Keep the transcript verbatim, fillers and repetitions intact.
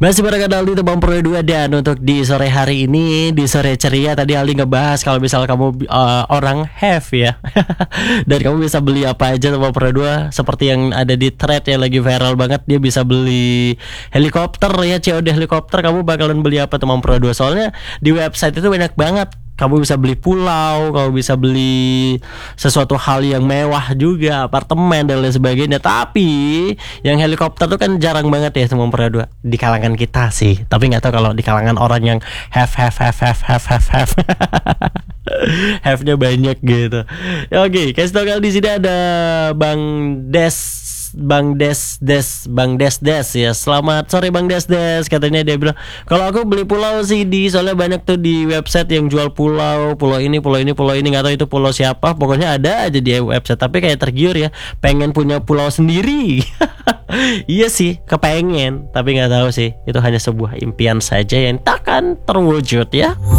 Masih bareng Aldi Tebang Pro dua. Dan untuk di sore hari ini, di sore ceria, tadi Aldi ngebahas kalau misal kamu uh, orang have ya dan kamu bisa beli apa aja Tebang Pro dua. Seperti yang ada di thread yang lagi viral banget, dia bisa beli helikopter ya, C O D helikopter. Kamu bakalan beli apa Tebang Pro dua? Soalnya di website itu banyak banget. Kamu bisa beli pulau, kamu bisa beli sesuatu hal yang mewah juga, apartemen dan lain sebagainya. Tapi yang helikopter tuh kan jarang banget ya Tebang Pro dua di kalangan kita sih. Tapi nggak tahu kalau di kalangan orang yang have have have have have have have have-nya banyak gitu. Oke, kasih tau kalau di sini ada Bang Des. Bang Des Des Bang Des Des ya. Selamat sore Bang Des Des. Katanya dia bilang, kalau aku beli pulau sih di, soalnya banyak tuh di website yang jual pulau, pulau ini, pulau ini, pulau ini, nggak tahu itu pulau siapa. Pokoknya ada aja di website. Tapi kayak tergiur ya, pengen punya pulau sendiri. Iya sih, kepengen. Tapi nggak tahu sih, itu hanya sebuah impian saja yang takkan terwujud ya.